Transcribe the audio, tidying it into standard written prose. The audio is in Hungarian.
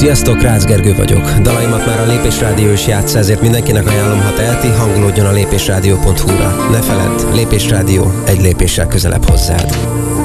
Sziasztok, Rácz Gergő vagyok. Dalaimat már a Lépés Rádió is játssza, ezért mindenkinek ajánlom, ha teheti, hangolódjon a lépésrádió.hu-ra. Ne feledd, Lépés Rádió, egy lépéssel közelebb hozzád.